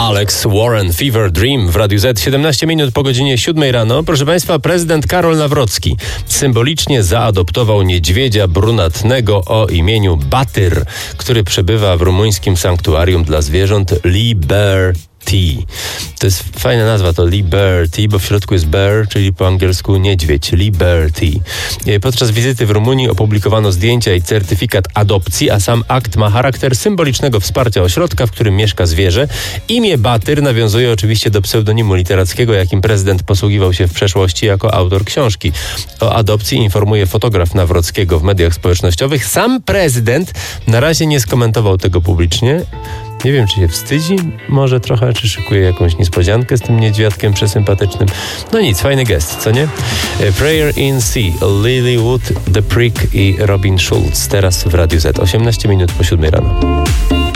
Alex Warren, Fever Dream w Radiu Z, 17 minut po godzinie 7 rano. Proszę Państwa, prezydent Karol Nawrocki symbolicznie zaadoptował niedźwiedzia brunatnego o imieniu Batyr, który przebywa w rumuńskim sanktuarium dla zwierząt Liberty. To jest fajna nazwa, to Liberty, bo w środku jest bear, czyli po angielsku niedźwiedź. Liberty. Podczas wizyty w Rumunii opublikowano zdjęcia i certyfikat adopcji, a sam akt ma charakter symbolicznego wsparcia ośrodka, w którym mieszka zwierzę. Imię Batyr nawiązuje oczywiście do pseudonimu literackiego, jakim prezydent posługiwał się w przeszłości jako autor książki. O adopcji informuje fotograf Nawrockiego w mediach społecznościowych. Sam prezydent na razie nie skomentował tego publicznie. Nie wiem, czy się wstydzi, może trochę, czy szykuje jakąś niespodziankę z tym niedźwiadkiem przesympatycznym. No nic, fajny gest, co nie? Prayer in Sea, Lilywood, The Prick i Robin Schulz. Teraz w Radiu Z, 18 minut po 7 rano.